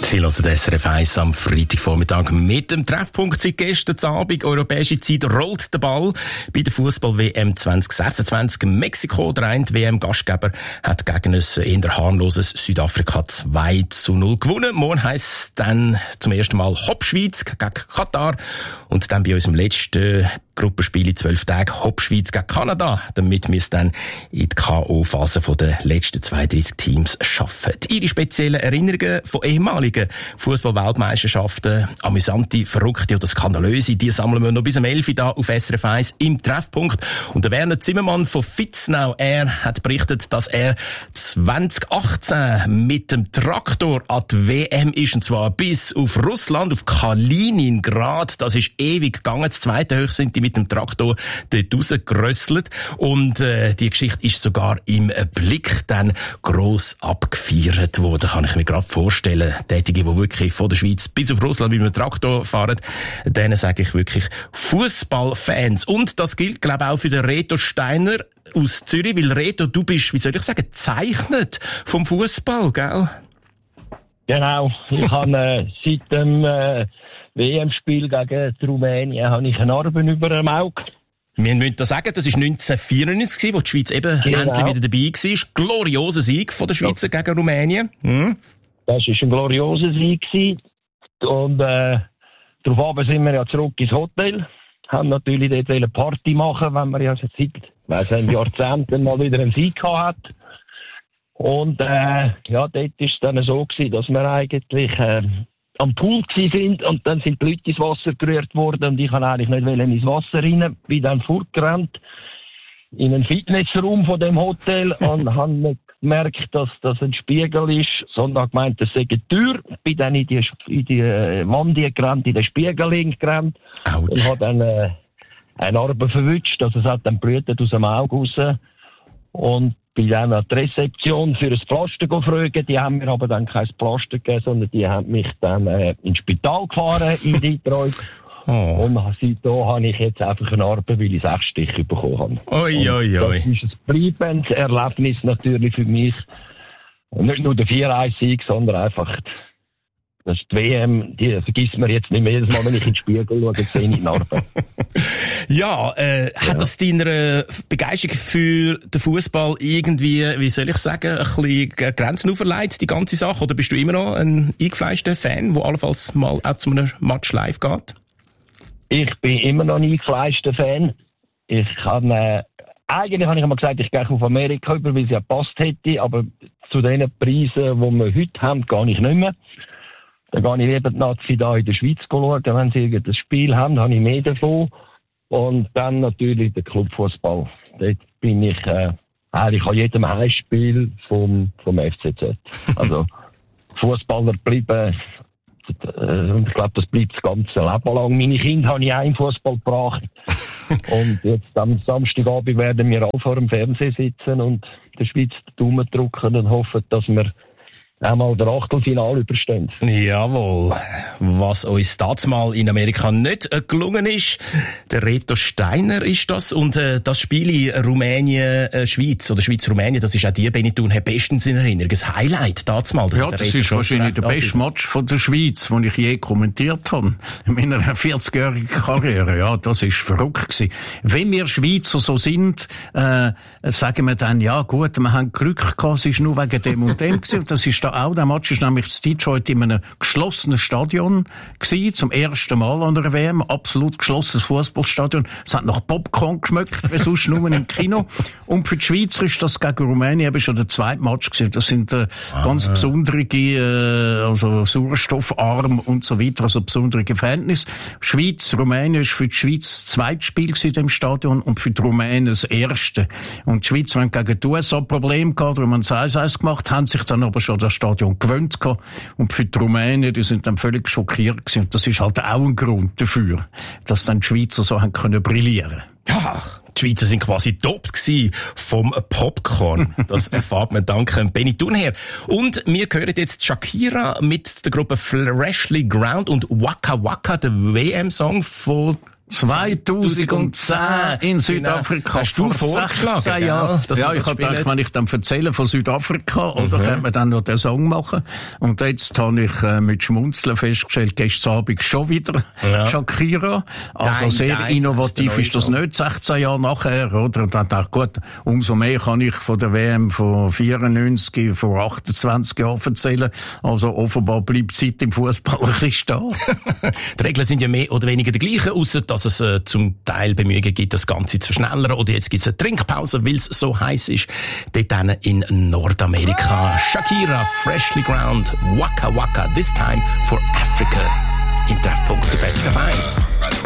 Sie hören das SRF 1 am Freitagvormittag mit dem Treffpunkt seit gestern Abend. Europäische Zeit rollt der Ball bei der Fußball-WM 2026. Mexiko, der eine WM-Gastgeber, hat gegen ein eher harmloses Südafrika 2-0 gewonnen. Morgen heisst es dann zum ersten Mal Hop-Schweiz gegen Katar. Und dann bei unserem letzten Gruppenspiel in 12 Tagen Hop-Schweiz gegen Kanada, damit wir es dann in die K.O.-Phase der letzten 32 Teams schaffen. Ihre speziellen Erinnerungen von ehemaligen Fußball-Weltmeisterschaften, amüsante, verrückte oder skandalöse, die sammeln wir noch bis am 11 Uhr da auf SRF 1 im Treffpunkt. Und der Werner Zimmermann von Fitznau, er hat berichtet, dass er 2018 mit dem Traktor an die WM ist, und zwar bis auf Russland, auf Kaliningrad. Das ist ewig gegangen. Das zweite Höchst sind die mit dem Traktor dort rausgerösselt. Und die Geschichte ist sogar im Blick dann gross abgefeiert worden, kann ich mir gerade vorstellen. Tätige, die wirklich von der Schweiz bis auf Russland mit dem Traktor fahren, denen sage ich wirklich Fußballfans. Und das gilt, glaube ich, auch für den Reto Steiner aus Zürich, weil Reto, du bist, wie soll ich sagen, gezeichnet vom Fußball, gell? Genau. Ich habe seit dem WM-Spiel gegen die Rumänien habe ich eine Narbe über dem Auge. Wir müssen da sagen, das war 1994, wo die Schweiz eben endlich wieder dabei war. Glorioser Sieg von der Schweizer gegen Rumänien. Das war ein glorioser Sieg. Und darauf sind wir ja zurück ins Hotel. Haben natürlich dort eine Party machen, wenn man ja seit Jahrzehnten mal wieder einen Sieg gehabt hat. Und ja, dort war es dann so gewesen, dass wir eigentlich am Pool sind und dann sind die Leute ins Wasser gerührt worden und ich wollte eigentlich nicht ins Wasser rein, bin dann fortgerannt in einen Fitnessraum von dem Hotel und habe nicht gemerkt, dass das ein Spiegel ist, sondern gemeint, das sei eine Tür. Bin dann in die Wand gerannt, in den Spiegel gerannt und habe dann eine Narbe verwünscht, also es hat dann blutet aus dem Auge raus und bin dann an die Rezeption für ein Pflaster gefragt. Die haben mir aber dann kein Pflaster gegeben, sondern die haben mich dann ins Spital gefahren, in Detroit. Und seitdem habe ich jetzt einfach eine Narbe, weil ich 6 Stiche bekommen habe. Das ist ein bleibendes Erlebnis natürlich für mich. Und nicht nur der 4-1-Sieg, sondern einfach das ist die WM, die vergisst man jetzt nicht mehr. Jedes Mal, wenn ich in den Spiegel schaue, sehe ich die Narbe. Hat das deiner Begeisterung für den Fußball irgendwie, wie soll ich sagen, ein bisschen Grenzen auferlegt, die ganze Sache? Oder bist du immer noch ein eingefleischter Fan, der allenfalls mal auch zu einem Match live geht? Ich bin immer noch ein eingefleischter Fan. Eigentlich habe ich einmal gesagt, ich gehe auf Amerika über, weil es ja gepasst hätte, aber zu den Preisen, die wir heute haben, gehe ich nicht mehr. Dann gehe ich lieber die Nazi da in der Schweiz schauen, wenn sie irgendein Spiel haben, habe ich mehr davon. Und dann natürlich der Clubfußball. Dort bin ich eigentlich an jedem Heimspiel vom FCZ. Also Fußballer bleiben, und ich glaube, das bleibt das ganze Leben lang. Meine Kinder habe ich auch im Fußball gebracht. Und jetzt am Samstagabend werden wir alle vor dem Fernsehen sitzen und der Schweiz die Daumen drücken und hoffen, dass wir einmal der Achtelfinale überstehen. Jawohl. Was uns damals in Amerika nicht gelungen ist, der Reto Steiner ist das. Und das Spiel in Rumänien-Schweiz oder Schweiz-Rumänien, das ist auch die, Benetton, bestens in Erinnerung. Ein Highlight damals. Ja, das ist wahrscheinlich der beste Match von der Schweiz, den ich je kommentiert habe. In meiner 40-jährigen Karriere. Ja, das ist verrückt gewesen. Wenn wir Schweizer so sind, sagen wir dann, ja gut, wir haben Glück gehabt, es ist nur wegen dem und dem gewesen. Und das ist auch. Der Match ist nämlich in Detroit in einem geschlossenen Stadion gewesen, zum ersten Mal an der WM. Absolut geschlossenes Fußballstadion. Es hat nach Popcorn geschmeckt, wie sonst nur im Kino. Und für die Schweizer ist das gegen Rumänien eben schon der zweite Match gewesen. Das sind ganz besondere, also sauerstoffarm und so weiter, also besondere Verhältnisse. Schweiz, Rumänien ist für die Schweiz das zweite Spiel gewesen in dem Stadion und für die Rumänen das erste. Und die Schweiz haben gegen die USA Probleme gehabt, weil man 1-1 gemacht, haben sich dann aber schon das Stadion gewöhnt gehabt. Und für die Rumänen, die sind dann völlig schockiert gewesen. Und das ist halt auch ein Grund dafür, dass dann die Schweizer so haben können brillieren. Ja, die Schweizer sind quasi dopt gsi vom Popcorn. Das erfahrt man dank Benetton her. Und wir hören jetzt Shakira mit der Gruppe Freshly Ground und Waka Waka, der WM-Song von 2010 in Südafrika. Hast du vorgeschlagen? Ja, ich habe gedacht, wenn ich dann erzähle von Südafrika, oder könnte man dann noch den Song machen. Und jetzt habe ich mit Schmunzeln festgestellt, gestern Abend schon wieder Shakira. Also sehr innovativ ist das nicht, 16 Jahre nachher, oder? Und dann dachte ich, gut, umso mehr kann ich von der WM von 94, von 28 Jahren erzählen. Also offenbar bleibt Zeit im Fußball ein bisschen stehen. Die Regeln sind ja mehr oder weniger die gleichen, ausser dass es zum Teil Bemühungen gibt, das Ganze zu verschnellern. Oder jetzt gibt es eine Trinkpause, weil es so heiß ist. Dort in Nordamerika. Shakira, Freshly Ground, Waka Waka, this time for Africa. Im Treffpunkt auf SRF 1.